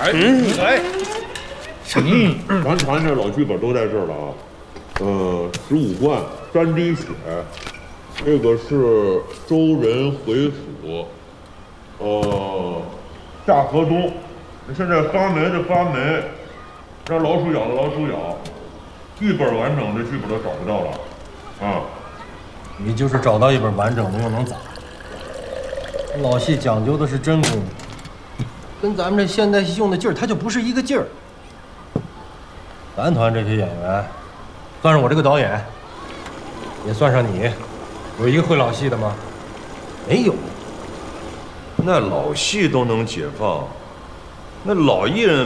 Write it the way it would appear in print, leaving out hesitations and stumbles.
哎， 咱团这老剧本都在这儿了啊。15贯3滴血，这个是周人回府。下河东，现在发霉的发霉，让老鼠咬的老鼠咬，剧本完整的剧本都找不到了，啊！ 你就是找到一本完整的又能咋？老戏讲究的是真功夫，跟咱们这现代戏用的劲儿，它就不是一个劲儿。咱团这些演员，算上我这个导演，也算上你，有一个会老戏的吗？没有。 那老戏都能解放，那老艺人